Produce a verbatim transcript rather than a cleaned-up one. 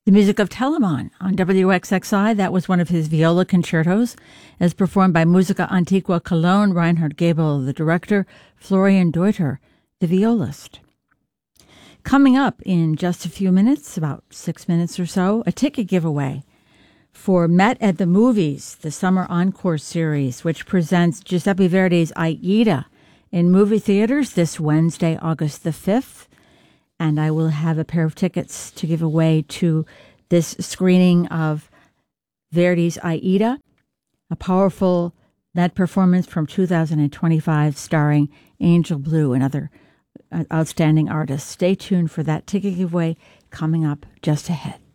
The music of Telemann on W X X I, that was one of his viola concertos, as performed by Musica Antiqua Cologne, Reinhard Gabel, the director, Florian Deuter, the violist. Coming up in just a few minutes, about six minutes or so, a ticket giveaway for Met at the Movies, the Summer Encore series, which presents Giuseppe Verdi's Aida in movie theaters this Wednesday, August the fifth. And I will have a pair of tickets to give away to this screening of Verdi's Aida, a powerful Met performance from two thousand twenty-five starring Angel Blue and other outstanding artists. Stay tuned for that ticket giveaway coming up just ahead.